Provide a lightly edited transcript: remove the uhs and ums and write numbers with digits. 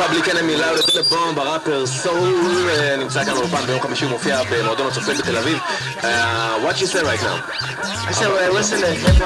Public Enemy, Loud to the Bomb, הראפר סול, נמצא כאן באולפן ביום חמישי, הוא מופיע במועדון הצופן בתל אביב. What you say right now? I said, well, listen to hip